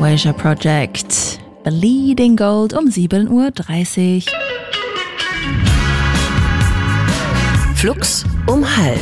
Erasure Project. Bleeding Gold um 7:30 Uhr. Flux um 12:30.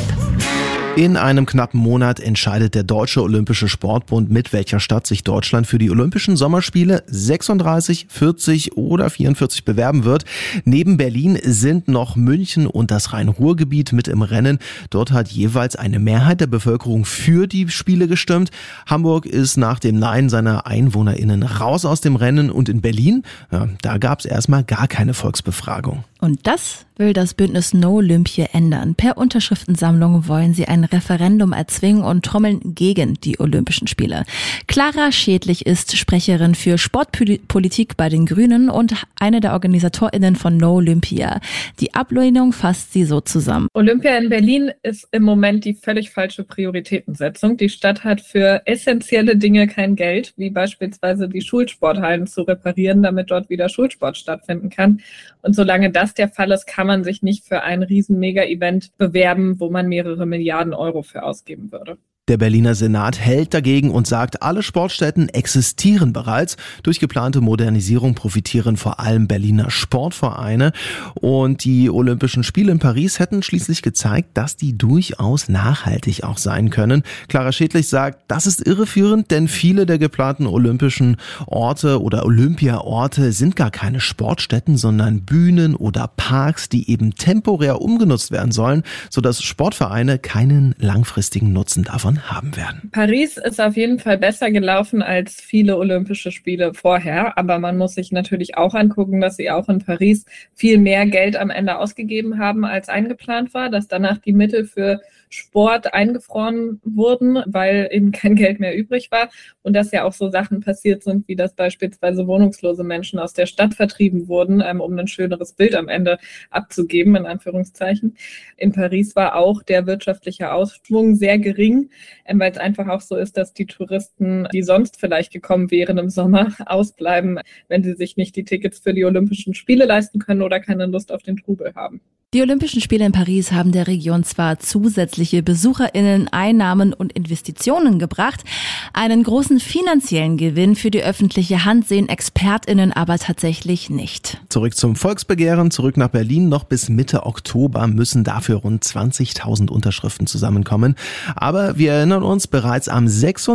In einem knappen Monat entscheidet der Deutsche Olympische Sportbund, mit welcher Stadt sich Deutschland für die Olympischen Sommerspiele 36, 40 oder 44 bewerben wird. Neben Berlin sind noch München und das Rhein-Ruhr-Gebiet mit im Rennen. Dort hat jeweils eine Mehrheit der Bevölkerung für die Spiele gestimmt. Hamburg ist nach dem Nein seiner EinwohnerInnen raus aus dem Rennen und in Berlin, da gab es erstmal gar keine Volksbefragung. Und das will das Bündnis No Olympia ändern. Per Unterschriftensammlung wollen sie ein Referendum erzwingen und trommeln gegen die Olympischen Spiele. Clara Schädlich ist Sprecherin für Sportpolitik bei den Grünen und eine der OrganisatorInnen von No Olympia. Die Ablehnung fasst sie so zusammen. Olympia in Berlin ist im Moment die völlig falsche Prioritätensetzung. Die Stadt hat für essentielle Dinge kein Geld, wie beispielsweise die Schulsporthallen zu reparieren, damit dort wieder Schulsport stattfinden kann. Und solange das der Fall ist, kann man sich nicht für ein riesen Mega-Event bewerben, wo man mehrere Milliarden Euro für ausgeben würde. Der Berliner Senat hält dagegen und sagt, alle Sportstätten existieren bereits. Durch geplante Modernisierung profitieren vor allem Berliner Sportvereine. Und die Olympischen Spiele in Paris hätten schließlich gezeigt, dass die durchaus nachhaltig auch sein können. Clara Schädlich sagt, das ist irreführend, denn viele der geplanten olympischen Orte oder Olympiaorte sind gar keine Sportstätten, sondern Bühnen oder Parks, die eben temporär umgenutzt werden sollen, sodass Sportvereine keinen langfristigen Nutzen davon haben werden. Paris ist auf jeden Fall besser gelaufen als viele Olympische Spiele vorher, aber man muss sich natürlich auch angucken, dass sie auch in Paris viel mehr Geld am Ende ausgegeben haben, als eingeplant war, dass danach die Mittel für Sport eingefroren wurden, weil eben kein Geld mehr übrig war und dass ja auch so Sachen passiert sind, wie dass beispielsweise wohnungslose Menschen aus der Stadt vertrieben wurden, um ein schöneres Bild am Ende abzugeben, in Anführungszeichen. In Paris war auch der wirtschaftliche Ausschwung sehr gering, weil es einfach auch so ist, dass die Touristen, die sonst vielleicht gekommen wären im Sommer, ausbleiben, wenn sie sich nicht die Tickets für die Olympischen Spiele leisten können oder keine Lust auf den Trubel haben. Die Olympischen Spiele in Paris haben der Region zwar zusätzliche BesucherInnen, Einnahmen und Investitionen gebracht, einen großen finanziellen Gewinn für die öffentliche Hand sehen ExpertInnen aber tatsächlich nicht. Zurück zum Volksbegehren, zurück nach Berlin. Noch bis Mitte Oktober müssen dafür rund 20.000 Unterschriften zusammenkommen. Aber wir erinnern uns, bereits am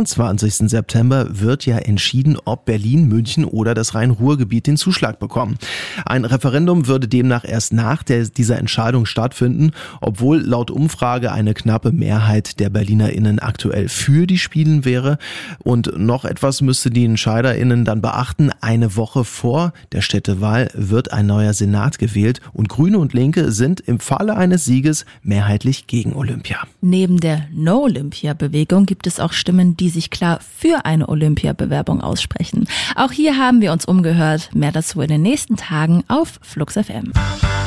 26. September wird ja entschieden, ob Berlin, München oder das Rhein-Ruhr-Gebiet den Zuschlag bekommen. Ein Referendum würde demnach erst nach dieser Entscheidung stattfinden, obwohl laut Umfrage eine knappe Mehrheit der BerlinerInnen aktuell für die Spiele wäre. Und noch etwas müsste die EntscheiderInnen dann beachten. Eine Woche vor der Städtewahl wird ein neuer Senat gewählt und Grüne und Linke sind im Falle eines Sieges mehrheitlich gegen Olympia. Neben der No-Olympia-Bewegung gibt es auch Stimmen, die sich klar für eine Olympia-Bewerbung aussprechen. Auch hier haben wir uns umgehört. Mehr dazu in den nächsten Tagen auf Flux FM.